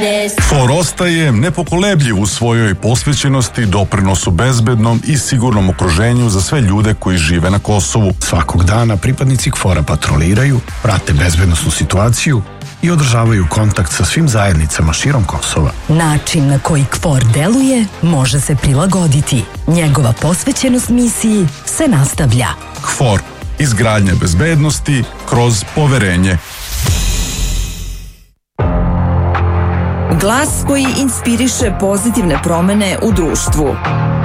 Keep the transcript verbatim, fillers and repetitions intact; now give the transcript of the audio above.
KFOR ostaje nepokolebljiv u svojoj posvećenosti doprinosu bezbednom i sigurnom okruženju za sve ljude koji žive na Kosovu. Svakog dana pripadnici KFOR-a patroliraju, prate bezbednosnu situaciju i održavaju kontakt sa svim zajednicama širom Kosova. Način na koji KFOR deluje može se prilagoditi. Njegova posvećenost misiji se nastavlja. KFOR. Izgradnja bezbednosti kroz poverenje. Glas koji inspiriše pozitivne promene u društvu.